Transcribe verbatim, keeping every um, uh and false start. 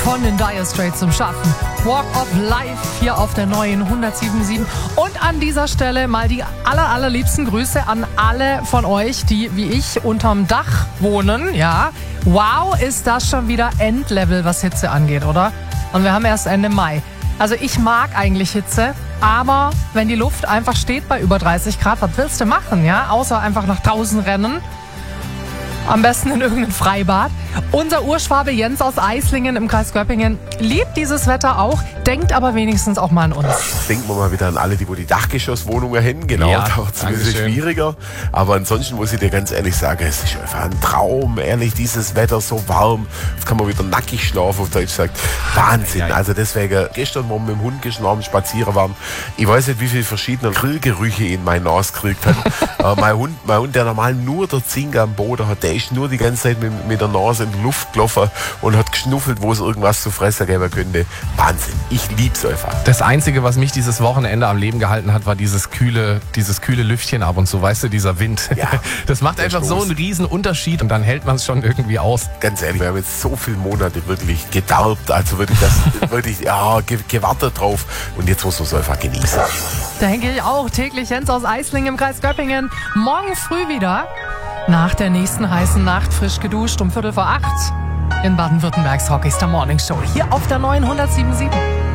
von den Dire Straits zum Schaffen. Walk of Life hier auf der neuen hundertsieben Komma sieben. Und an dieser Stelle mal die aller, allerliebsten Grüße an alle von euch, die wie ich unterm Dach wohnen. Ja, wow, ist das schon wieder Endlevel, was Hitze angeht, oder? Und wir haben erst Ende Mai. Also ich mag eigentlich Hitze, aber wenn die Luft einfach steht bei über dreißig Grad, was willst du machen, ja? Außer einfach nach draußen rennen. Am besten in irgendein Freibad. Unser Urschwabe Jens aus Eislingen im Kreis Göppingen liebt dieses Wetter auch, denkt aber wenigstens auch mal an uns. Denken wir mal wieder an alle, die wo die Dachgeschosswohnungen hin. Genau, ja, da wird es ein bisschen schwieriger. Aber ansonsten muss ich dir ganz ehrlich sagen, es ist einfach ein Traum. Ehrlich, dieses Wetter so warm. Jetzt kann man wieder nackig schlafen, auf Deutsch sagt. Wahnsinn. Ja, ja. Also deswegen, gestern, wo wir mit dem Hund geschlafen, spazieren waren, ich weiß nicht, wie viele verschiedene Grillgerüche in meine Nase gekriegt hat. äh, mein, Hund, mein Hund, der normal nur der Zinke am Boden hat, der ist nur die ganze Zeit mit, mit der Nase in die Luft gelaufen und hat geschnuffelt, wo es irgendwas zu fressen geben könnte. Wahnsinn. Ich lieb's einfach. Das Einzige, was mich dieses Wochenende am Leben gehalten hat, war dieses kühle, dieses kühle Lüftchen ab und zu, weißt du, dieser Wind. Ja, das macht einfach Stoß. so einen riesen Unterschied und dann hält man es schon irgendwie aus. Ganz ehrlich, wir haben jetzt so viele Monate wirklich gedarbt, also wirklich, das, wirklich ja, ge gewartet drauf und jetzt muss man es einfach genießen. Denke ich auch. Täglich Jens aus Eislingen im Kreis Göppingen. Morgen früh wieder. Nach der nächsten heißen Nacht frisch geduscht um Viertel vor acht in Baden-Württembergs Rockystar Morning Show hier auf der neuen hundertsieben Komma sieben.